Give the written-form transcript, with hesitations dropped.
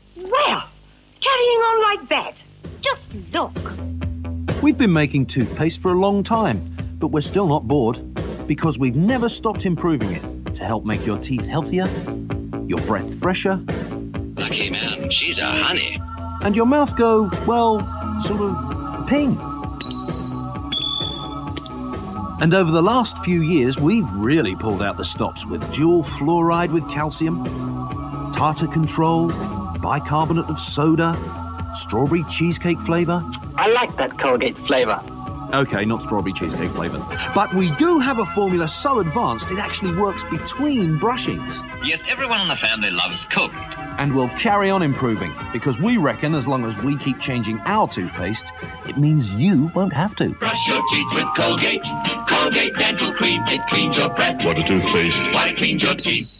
Well, carrying on like that. Just look. We've been making toothpaste for a long time, but we're still not bored because we've never stopped improving it to help make your teeth healthier, your breath fresher, Lucky man, she's a honey. and your mouth go, well, sort of ping. And over the last few years, we've really pulled out the stops with dual fluoride with calcium, tartar control, bicarbonate of soda, strawberry cheesecake flavour. I like that Colgate flavour. Okay, not strawberry cheesecake flavoured. But we do have a formula so advanced it actually works between brushings. Yes, everyone in the family loves Colgate. And we'll carry on improving, because we reckon as long as we keep changing our toothpaste, it means you won't have to. Brush your teeth with Colgate. Colgate Dental Cream. It cleans your breath. What a toothpaste. Why, it cleans your teeth.